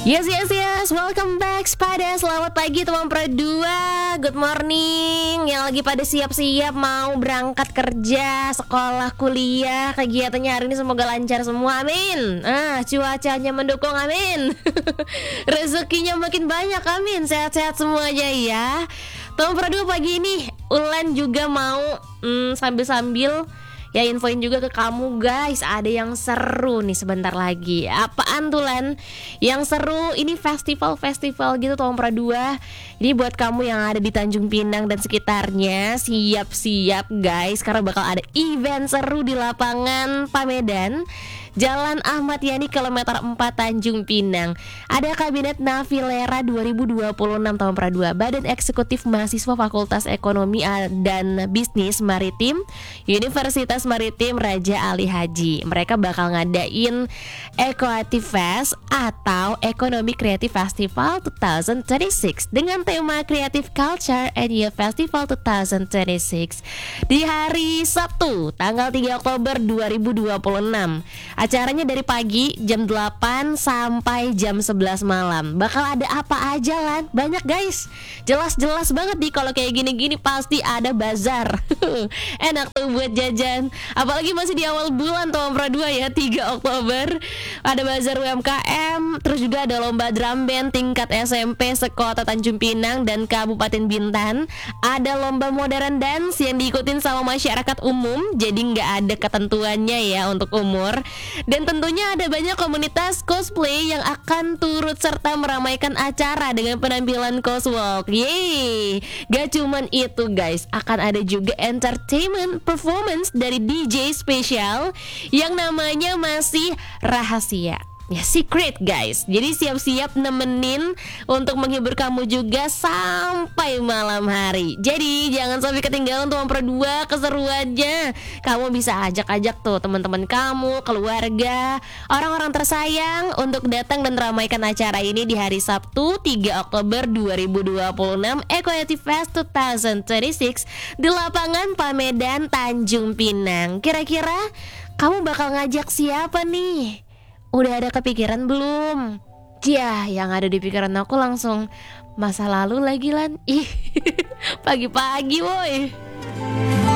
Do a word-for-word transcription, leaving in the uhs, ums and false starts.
Yes, yes, yes, welcome back Spada. Selamat pagi teman Pro dua. Good morning. Yang lagi pada siap-siap mau berangkat kerja, sekolah, kuliah, kegiatannya hari ini semoga lancar semua, amin. Ah, cuacanya mendukung, amin. Rezekinya makin banyak, amin. Sehat-sehat semua aja ya. Teman Pro dua pagi ini Ulan juga mau hmm, sambil-sambil ya infoin juga ke kamu guys, ada yang seru nih sebentar lagi. Apaan tuh Len? Yang seru ini festival-festival gitu Tom Pra dua. Ini buat kamu yang ada di Tanjung Pinang dan sekitarnya, siap-siap guys, karena bakal ada event seru di lapangan Pamedan Jalan Ahmad Yani kilometer empat Tanjung Pinang. Ada Kabinet Navilera dua ribu dua puluh enam tahun Pra dua, Badan Eksekutif Mahasiswa Fakultas Ekonomi dan Bisnis Maritim Universitas Maritim Raja Ali Haji. Mereka bakal ngadain Ecoactive Fest atau Ekonomi Kreatif Festival dua ribu dua puluh enam dengan tema Creative Culture and Youth Festival dua ribu dua puluh enam di hari Sabtu tanggal tiga Oktober dua ribu dua puluh enam. Acaranya dari pagi jam delapan sampai jam sebelas malam. Bakal ada apa aja Lan? Banyak guys. Jelas-jelas banget nih kalau kayak gini-gini pasti ada bazar. Enak tuh buat jajan. Apalagi masih di awal bulan Tom Pra dua ya, tiga Oktober. Ada bazar U M K M, terus juga ada lomba drum band tingkat S M P sekota Tanjung Pinang dan Kabupaten Bintan. Ada lomba modern dance yang diikutin sama masyarakat umum, jadi nggak ada ketentuannya ya untuk umur. Dan tentunya ada banyak komunitas cosplay yang akan turut serta meramaikan acara dengan penampilan coswalk. Yeay. Gak cuman itu guys, akan ada juga entertainment performance dari D J spesial yang namanya masih rahasia. Ya secret guys. Jadi siap-siap nemenin untuk menghibur kamu juga sampai malam hari. Jadi jangan sampai ketinggalan tuh Pro dua keseruannya. Kamu bisa ajak-ajak tuh teman-teman kamu, keluarga, orang-orang tersayang untuk datang dan ramaikan acara ini di hari Sabtu tiga Oktober dua ribu dua puluh enam Ecoactive Fest dua ribu dua puluh enam di lapangan Pamedan Tanjung Pinang. Kira-kira kamu bakal ngajak siapa nih? Udah ada kepikiran belum? Ya, yang ada di pikiran aku langsung masa lalu lagi Lan. Ih, pagi-pagi woi.